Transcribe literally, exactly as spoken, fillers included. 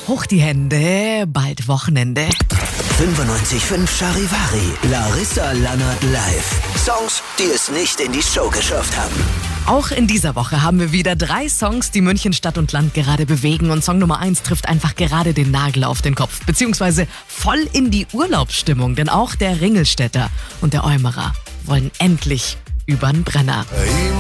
Hoch die Hände, bald Wochenende. fünfundneunzig Komma fünf Charivari, Larissa Lannert live. Songs, die es nicht in die Show geschafft haben. Auch in dieser Woche haben wir wieder drei Songs, die München Stadt und Land gerade bewegen. Und Song Nummer eins trifft einfach gerade den Nagel auf den Kopf. Beziehungsweise voll in die Urlaubsstimmung. Denn auch der Ringelstädter und der Eumerer wollen endlich übern Brenner.